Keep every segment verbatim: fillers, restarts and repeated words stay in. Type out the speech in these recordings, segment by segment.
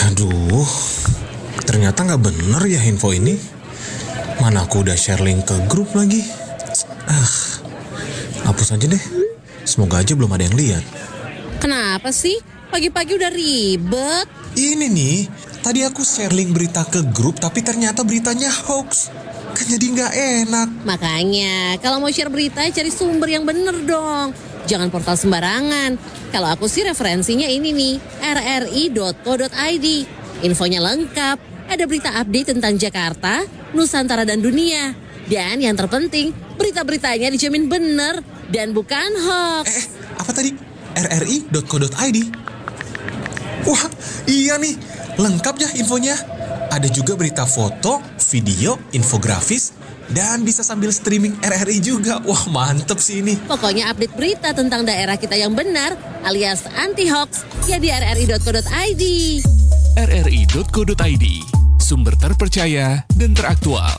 Aduh, ternyata gak bener ya info ini. Mana aku udah share link ke grup lagi. Ah, hapus aja deh. Semoga aja belum ada yang lihat. Kenapa sih? Pagi-pagi udah ribet. Ini nih, tadi aku share link berita ke grup tapi ternyata beritanya hoax. Kan jadi gak enak. Makanya, kalau mau share berita cari sumber yang bener dong. Jangan portal sembarangan. Kalau aku sih referensinya ini nih, r r i dot co dot i d. Infonya lengkap, ada berita update tentang Jakarta, Nusantara dan dunia. Dan yang terpenting, berita-beritanya dijamin bener dan bukan hoax. Eh, apa tadi? r r i dot co dot i d. Wah, iya nih, lengkap ya infonya. Ada juga berita foto, video, infografis, dan bisa sambil streaming R R I juga. Wah, mantep sih ini. Pokoknya update berita tentang daerah kita yang benar alias anti-hoax ya di r r i dot co dot i d. r r i dot co dot i d, sumber terpercaya dan teraktual.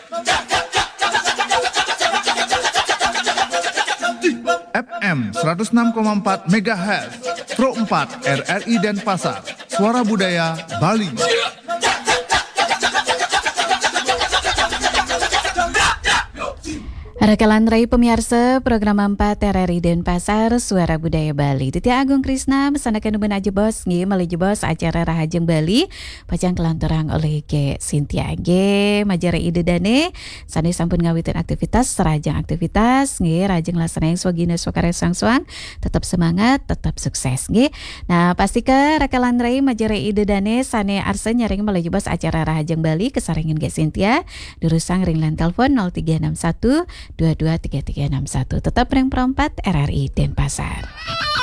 F M seratus enam koma empat megahertz, Pro empat R R I Denpasar, Suara Budaya Bali. Rekalan Rai pemirsa program empat R R I Denpasar Suara Budaya Bali. Titia Agung Krisna mesanakan nuben aja bos nggih meuli bos acara Rahajeng Bali pacang kelanturang oleh Ge Sintia Ge majare ide dane sane sampun ngawiten aktivitas serajang aktivitas nggih rajeng laksana yang swagina swakare sang-suang tetap semangat tetap sukses nggih. Nah pasti ke rekalan Rai majare ide dane sane arsa nyaring meuli bos acara Rahajeng Bali kesaringin Ge Sintia durusang ringlan telepon nol tiga enam satu dua dua tiga tiga enam satu. Tetap ring perempat R R I Denpasar.